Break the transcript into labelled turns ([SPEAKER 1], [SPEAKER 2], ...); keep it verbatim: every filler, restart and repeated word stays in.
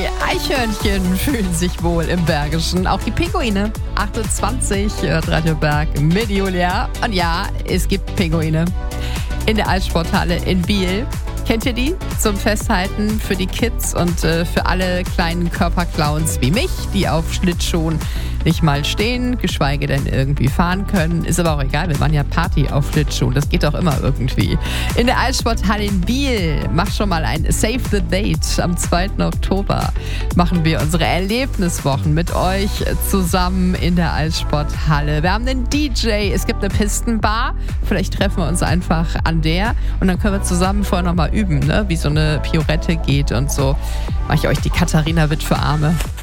[SPEAKER 1] Eichhörnchen fühlen sich wohl im Bergischen. Auch die Pinguine. acht Uhr zwanzig, Radio Berg mit Julia. Und ja, es gibt Pinguine. In der Eissporthalle in Biel. Kennt ihr die? Zum Festhalten für die Kids und äh, für alle kleinen Körperclowns wie mich, die auf Schlittschuhen nicht mal stehen, geschweige denn irgendwie fahren können. Ist aber auch egal, wir machen ja Party auf Schlittschuhen. Das geht auch immer irgendwie. In der Eissporthalle in Biel, mach schon mal ein Save the Date. Am zweiten Oktober machen wir unsere Erlebniswochen mit euch zusammen in der Eissporthalle. Wir haben einen D J, es gibt eine Pistenbar. Vielleicht treffen wir uns einfach an der und dann können wir zusammen vorher nochmal üben, ne? Wie so eine Pirouette geht und so. Mach ich euch die Katharina Witt für Arme.